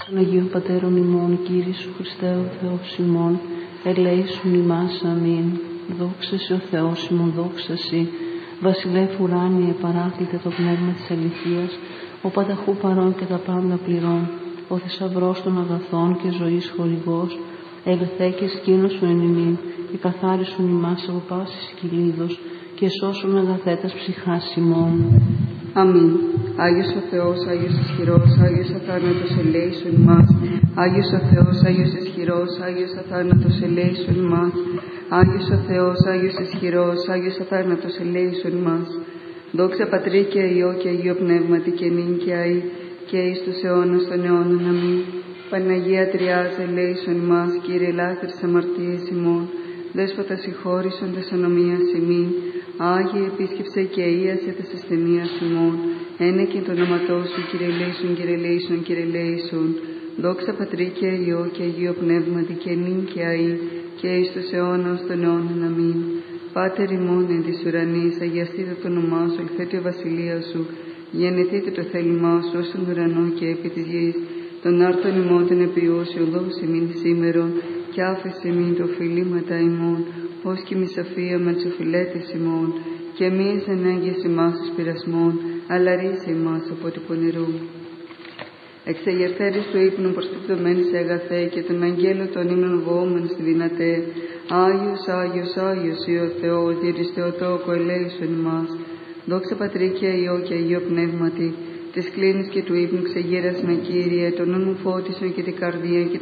Των Αγίων Πατέρων ημών, Κύριε Σου Χριστέ ο Θεός ημών, ελέησον ημάς, αμήν. Δόξα Σοι ο Θεός ημών, δόξα Σοι, Βασιλεύ ουράνιε, παράκλητε το πνεύμα της αληθείας, ο πανταχού παρών και τα πάντα πληρών, ο θησαυρός των αγαθών και ζωής χορηγός, ελθέ και σκήνωσον εν ημίν, και καθάρισον ημάς από πάσης κυλίδος, και σώσον αγαθέτας ψυχάς ημών. Αμήν. Άγιος ο Θεός, Άγιος ισχυρός, Άγιος αθάνατος ελέησον ημάς. Άγιος ο Θεός, Άγιος ισχυρός, Άγιος αθάνατος ελέησον ημάς. Άγιος ο Θεός, Άγιος ισχυρός, Άγιος αθάνατος ελέησον ημάς. Δόξα Πατρί και Υιό και Αγίο Πνεύματι και νυν και αεί και εις τους αιώνας των αιώνων. Αμήν. Παναγία Τριάς ελέησον ημάς, Κύριε ελάφερς αμαρτίες ημών. Δέσποτα συγχώρησον τες ανομίας ημίν. Άγιε επίσκεψε και ίασε τες ασθενείας ημών. Ένεκεν το όνοματό Σου, Κύριε ελέησον, Κύριε ελέησον, Κύριε ελέησον. Δόξα Πατρί και Υιό και Αγίο Πνεύματι και νυν και αεί και εις τους αιώνας των αιώνων. Αμήν. Πάτερ ημών εν της ουρανής, αγιαστείτε το όνομά Σου, ελθέτω η βασιλεία Σου, γεννηθείτε το θέλημά Σου ως τον ουρανό και επί της γης. Τον άρτον ημών τον επιούσιον δώσει ημίν σήμερον, και άφησε ημίν το φιλήματα ημών, ως και μη σοφία με τους οφειλέτες ημών, και μη εις ανάγκες ημάς εις πειρασμών, αλλά ρίσε ημάς από του πονηρού. Εξεγερθέρης του ύπνου προστιπτωμένης αγαθέ, και τον αγγέλο των ύμνων βοούμεν στη δυνατέ. Άγιος, Άγιος, Άγιος ή ο Θεός, διήρης Θεοτόκο ελέησον ημάς. Δόξα Πατρί και Υιό και Αγίο Πνεύματι, της κλίνης και του ύπνου ξεγέρας με Κύριε, τον νου μου φώτισον και την καρδία και